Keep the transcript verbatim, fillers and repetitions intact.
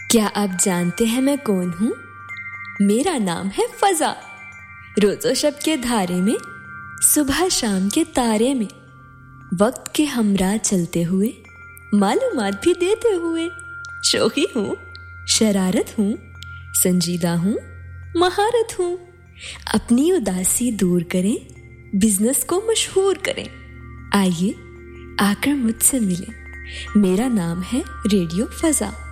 क्या आप जानते हैं मैं कौन हूँ? मेरा नाम है फजा। रोजो शब के धारे में, सुबह शाम के तारे में, वक्त के हमरा चलते हुए, मालूमात भी देते हुए। शौकी हूँ, शरारत हूँ, संजीदा हूँ, महारत हूँ। अपनी उदासी दूर करें, बिजनेस को मशहूर करें। आइए आकर मुझसे मिलें। मेरा नाम है रेडियो फजा।